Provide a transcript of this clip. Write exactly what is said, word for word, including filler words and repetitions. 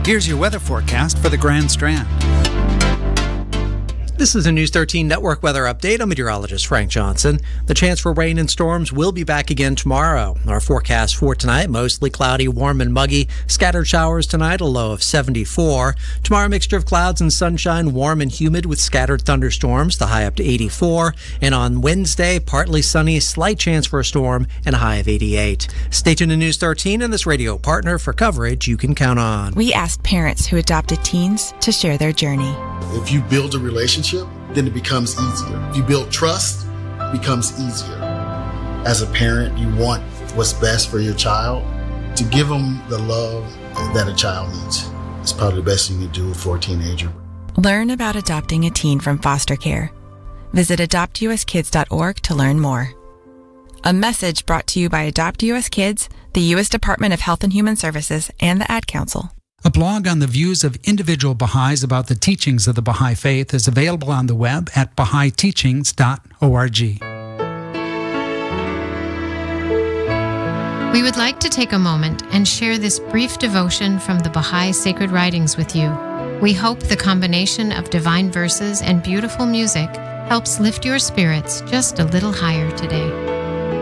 Here's your weather forecast for the Grand Strand. This is a News thirteen Network weather update. I'm meteorologist Frank Johnson. The chance for rain and storms will be back again tomorrow. Our forecast for tonight, mostly cloudy, warm and muggy. Scattered showers tonight, a low of seventy-four. Tomorrow, mixture of clouds and sunshine, warm and humid with scattered thunderstorms, the high up to eighty-four. And on Wednesday, partly sunny, slight chance for a storm, and a high of eighty-eight. Stay tuned to News thirteen and this radio partner for coverage you can count on. We asked parents who adopted teens to share their journey. If you build a relationship, then it becomes easier. If you build trust, it becomes easier. As a parent, you want what's best for your child. To give them the love that a child needs is probably the best thing you can do for a teenager. Learn about adopting a teen from foster care. Visit adopt u s kids dot org to learn more. A message brought to you by Adopt U S Kids, the U S Department of Health and Human Services, and the Ad Council. A blog on the views of individual Baha'is about the teachings of the Baha'i Faith is available on the web at baha'i teachings dot org. We would like to take a moment and share this brief devotion from the Baha'i Sacred Writings with you. We hope the combination of divine verses and beautiful music helps lift your spirits just a little higher today.